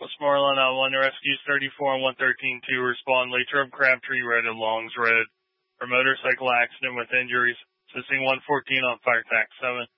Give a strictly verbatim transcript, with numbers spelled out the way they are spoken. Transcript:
Westmoreland on one rescues thirty-four and one thirteen two respond. Latrobe Crabtree red and Longs red for motorcycle accident with injuries. Assisting one fourteen on fire tax seven.